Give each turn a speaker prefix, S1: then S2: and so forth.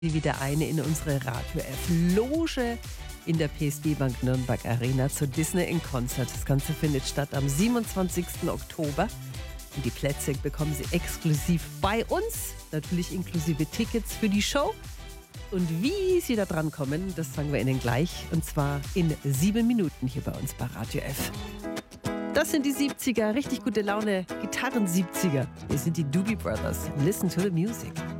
S1: wieder eine in unsere Radio-F-Loge in der PSD Bank Nürnberg Arena zur Disney in Concert. Das Ganze findet statt am 27. Oktober. Und die Plätze bekommen Sie exklusiv bei uns, natürlich inklusive Tickets für die Show. Und wie Sie da dran kommen, das sagen wir Ihnen gleich. Und zwar in 7 Minuten hier bei uns bei Radio F. Das sind die 70er, richtig gute Laune, Gitarren-70er. Wir sind die Doobie Brothers. Listen to the music.